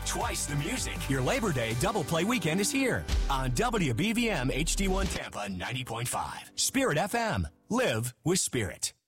twice the music. Your Labor Day double play weekend is here on WBVM HD1 Tampa 90.5. Spirit FM. Live with Spirit.